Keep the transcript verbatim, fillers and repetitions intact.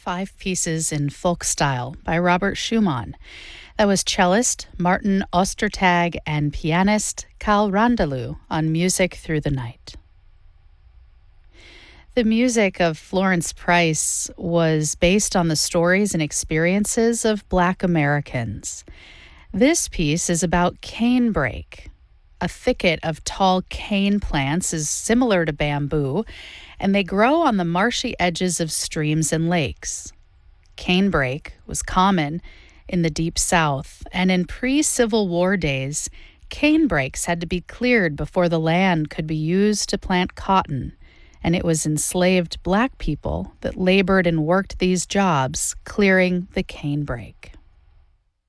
Five Pieces in Folk Style by Robert Schumann. That was cellist Martin Ostertag and pianist Karl Randalou on Music Through the Night. The music of Florence Price was based on the stories and experiences of Black Americans. This piece is about canebrake. A thicket of tall cane plants is similar to bamboo, and they grow on the marshy edges of streams and lakes. Canebrake was common in the Deep South, and in pre-Civil War days, canebrakes had to be cleared before the land could be used to plant cotton, and it was enslaved Black people that labored and worked these jobs, clearing the canebrake.